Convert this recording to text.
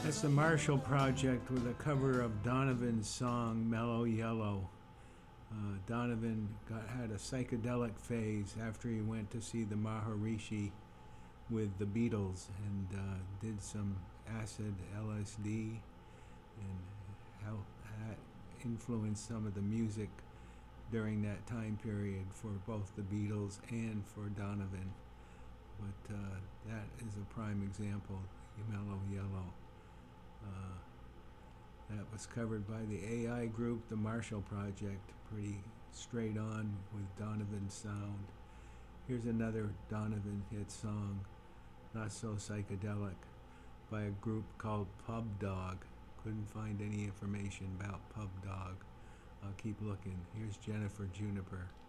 That's the Marshall Project with a cover of Donovan's song Mellow Yellow. Donovan had a psychedelic phase after he went to see the Maharishi with the Beatles and did some acid LSD, and how that influenced some of the music during that time period for both the Beatles and for Donovan. But that is a prime example, Mellow Yellow. That was covered by the AI group, the Marshall Project, pretty straight on with Donovan's sound. Here's another Donovan hit song, not so psychedelic, by a group called Pub Dog. Couldn't find any information about Pub Dog. I'll keep looking. Here's Jennifer Juniper.